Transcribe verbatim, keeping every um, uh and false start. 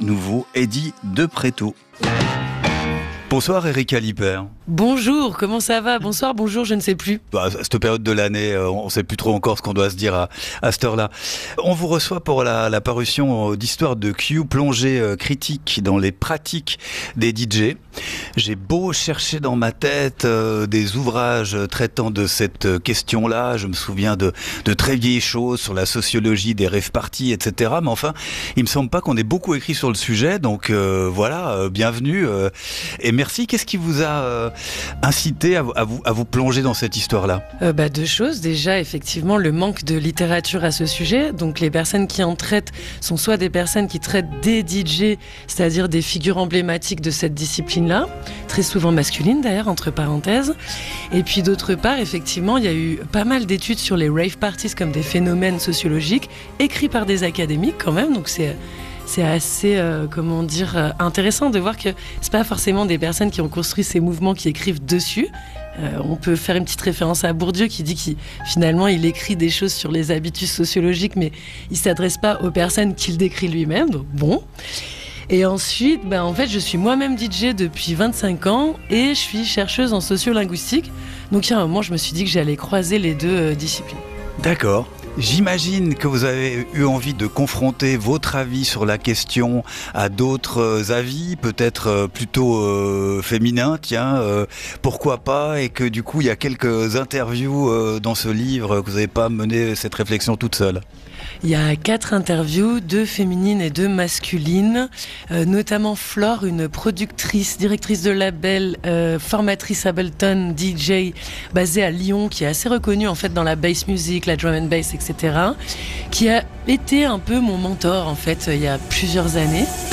nouveau Eddy de Pretto. Bonsoir Erika Lippert. Bonjour, comment ça va? Bonsoir, bonjour, je ne sais plus. Bah, à cette période de l'année, on ne sait plus trop encore ce qu'on doit se dire à, à cette heure-là. On vous reçoit pour la, la parution d'Histoire de Q, plongée critique dans les pratiques des D J. J'ai beau chercher dans ma tête euh, des ouvrages traitant de cette question-là, je me souviens de, de très vieilles choses sur la sociologie des rave parties, et cetera. Mais enfin, il me semble pas qu'on ait beaucoup écrit sur le sujet, donc euh, voilà, euh, bienvenue euh, et merci. Qu'est-ce qui vous a euh, incité à, à, vous, à vous plonger dans cette histoire-là? euh, bah, Deux choses. Déjà, effectivement, le manque de littérature à ce sujet. Donc les personnes qui en traitent sont soit des personnes qui traitent des D J, c'est-à-dire des figures emblématiques de cette discipline-là, très souvent masculines d'ailleurs, entre parenthèses. Et puis d'autre part, effectivement, il y a eu pas mal d'études sur les rave parties comme des phénomènes sociologiques, écrits par des académiques quand même, donc c'est... C'est assez, euh, comment dire, euh, intéressant de voir que c'est pas forcément des personnes qui ont construit ces mouvements qui écrivent dessus. Euh, on peut faire une petite référence à Bourdieu qui dit qu'il finalement il écrit des choses sur les habitus sociologiques, mais il s'adresse pas aux personnes qu'il décrit lui-même. Donc bon. Et ensuite, ben, en fait, je suis moi-même D J depuis vingt-cinq ans et je suis chercheuse en sociolinguistique. Donc il y a un moment, je me suis dit que j'allais croiser les deux euh, disciplines. D'accord. J'imagine que vous avez eu envie de confronter votre avis sur la question à d'autres avis, peut-être plutôt euh, féminins, tiens, euh, pourquoi pas, et que du coup il y a quelques interviews euh, dans ce livre, que vous n'avez pas mené cette réflexion toute seule. Il y a quatre interviews, deux féminines et deux masculines, euh, notamment Flore, une productrice, directrice de label, euh, formatrice Ableton, D J, basée à Lyon, qui est assez reconnue en fait dans la bass music, la drum and bass, et cetera, qui a été un peu mon mentor en fait il y a plusieurs années.